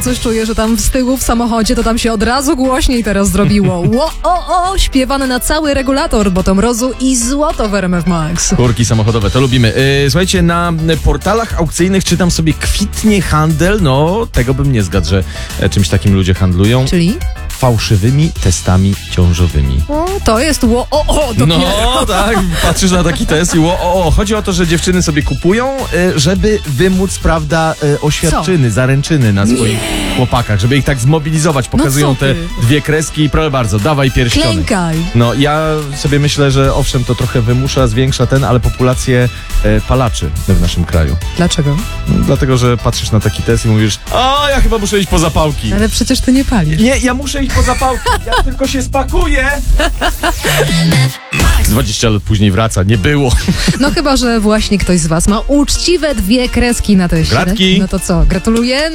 coś czuję, że tam z tyłu w samochodzie to tam się od razu głośniej teraz zrobiło. Śpiewane na cały regulator, bo to mrozu i złoto w RMF Max. Kurki samochodowe, to lubimy. Słuchajcie, na portalach aukcyjnych czytam sobie kwitnie handel, no tego bym nie zgadł, że czymś takim ludzie handlują. Czyli? Fałszywymi testami ciążowymi. O, to jest dopiero. No tak, patrzysz na taki test i chodzi o to, że dziewczyny sobie kupują, żeby wymóc, prawda, oświadczyny, zaręczyny na swoich chłopakach, żeby ich tak zmobilizować. Pokazują te dwie kreski i proszę bardzo, dawaj pierścionek. Klękaj. No ja sobie myślę, że owszem, to trochę wymusza, zwiększa ale populację palaczy w naszym kraju. Dlaczego? No, dlatego, że patrzysz na taki test i mówisz, ja chyba muszę iść po zapałki. Ale przecież ty nie palisz. Nie, ja muszę iść po zapałki, ja tylko się spakuję. 20 lat później wraca, nie było. No chyba, że właśnie ktoś z was ma uczciwe dwie kreski na teście. Gratki. No to co, gratuluję.